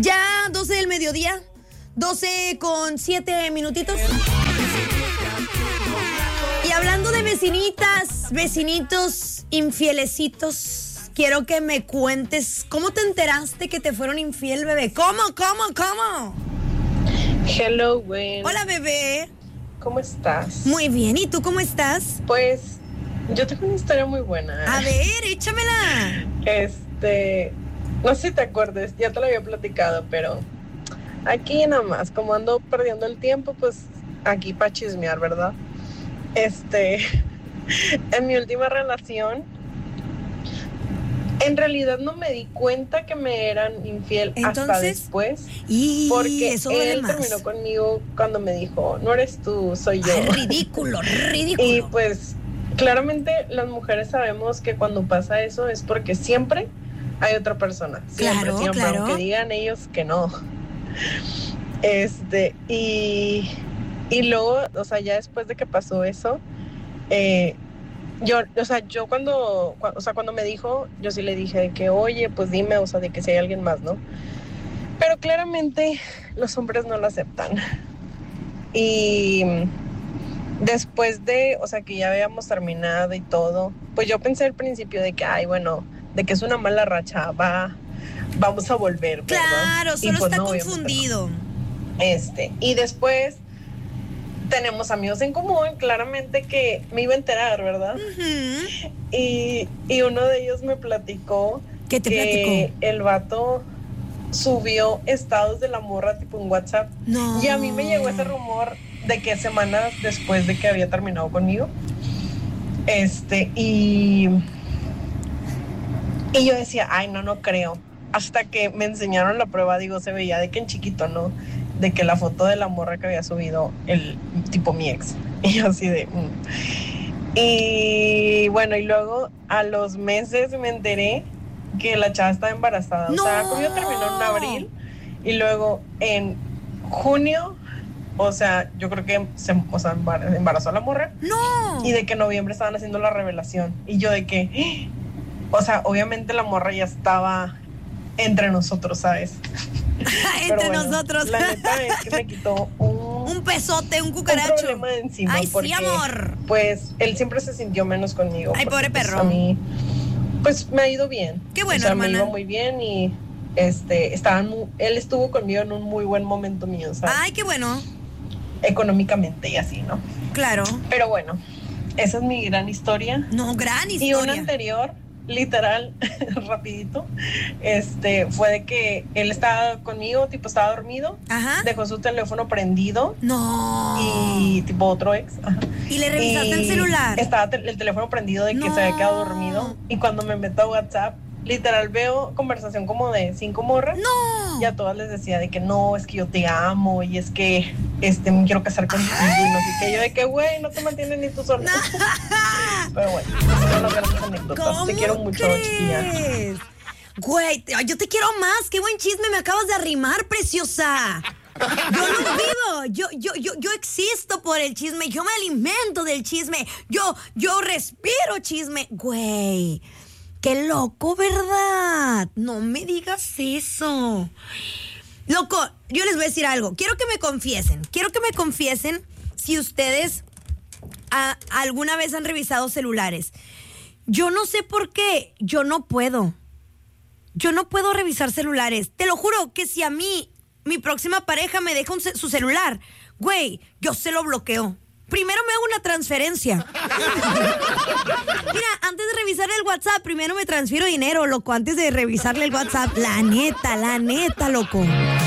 Ya 12 del mediodía, 12 con 7 minutitos. Y hablando de vecinitas, vecinitos, infielecitos, quiero que me cuentes cómo te enteraste que te fueron infiel, bebé. ¿Cómo? Hello, Gwen. Hola, bebé. ¿Cómo estás? Muy bien, ¿y tú cómo estás? Pues, yo tengo una historia muy buena. A ver, échamela. No sé si te acuerdes, ya te lo había platicado, pero aquí nada más, como ando perdiendo el tiempo, pues aquí para chismear, ¿verdad? En mi última relación, en realidad no me di cuenta que me eran infiel. Entonces, hasta después, y porque eso duele él más. terminó conmigo cuando me dijo, no eres tú, soy yo. Ay, ridículo. Y pues claramente las mujeres sabemos que cuando pasa eso es porque siempre hay otra persona. Siempre, Claro. aunque digan ellos que no. Y luego, o sea, ya después de que pasó eso, yo cuando me dijo, yo sí le dije de que, oye, pues dime, o sea, de que si hay alguien más, ¿no? Pero claramente los hombres no lo aceptan. Y después de, o sea, que ya habíamos terminado y todo, pues yo pensé al principio de que, ay, bueno, de que es una mala racha, vamos a volver, ¿verdad? Claro, solo pues está no, confundido. Y después tenemos amigos en común, claramente que me iba a enterar, ¿verdad? Uh-huh. Y uno de ellos me platicó ¿Qué te que platicó? el vato subió estados de la morra tipo en WhatsApp. No. Y a mí me llegó ese rumor de que semanas después de que había terminado conmigo. Y yo decía, ay, no creo. Hasta que me enseñaron la prueba, digo, se veía de que en chiquito, ¿no? De que la foto de la morra que había subido el tipo mi ex. Y yo así de... Y bueno, y luego a los meses me enteré que la chava estaba embarazada. No. O sea, conmigo terminó en abril y luego en junio, o sea, yo creo que embarazó a la morra. No. Y de que en noviembre estaban haciendo la revelación. Y yo de que, o sea, obviamente la morra ya estaba entre nosotros, ¿sabes? Entre nosotros. La neta es que me quitó un pesote, un cucaracho. Un problema de encima. Ay, porque, sí, amor. Pues él siempre se sintió menos conmigo. Ay, pobre perro. A mí, pues me ha ido bien. Qué bueno, o sea, hermana. me iba muy bien y él estuvo conmigo en un muy buen momento mío, ¿sabes? Ay, qué bueno. Económicamente y así, ¿no? Claro. Pero bueno, esa es mi gran historia. No, gran historia. Y una anterior, literal, rapidito, fue de que él estaba conmigo, tipo estaba dormido. Ajá. Dejó su teléfono prendido. No. Y tipo otro ex. Ajá. ¿Y le revisaste el celular? Estaba el teléfono prendido de que se había quedado dormido. Y cuando me meto a WhatsApp, literal veo conversación como de 5 morras. No. Y a todas les decía de que no, es que yo te amo y es que me quiero casar contigo y no sé qué. Yo de que, güey, no te mantienes ni tú sola. Pero bueno, esas son las grandes anécdotas. Te quiero mucho, chiquilla. Güey, yo te quiero más. Qué buen chisme me acabas de arrimar, preciosa. Yo no vivo, yo existo por el chisme, yo me alimento del chisme, yo respiro chisme. Güey, qué loco, ¿verdad? No me digas eso. Loco, yo les voy a decir algo. Quiero que me confiesen si ustedes alguna vez han revisado celulares. Yo no sé por qué, yo no puedo revisar celulares. Te lo juro que si a mí mi próxima pareja me deja su celular, güey, yo se lo bloqueo. Primero me hago una transferencia. Mira, antes de revisar el WhatsApp, primero me transfiero dinero, loco, antes de revisarle el WhatsApp. La neta, loco.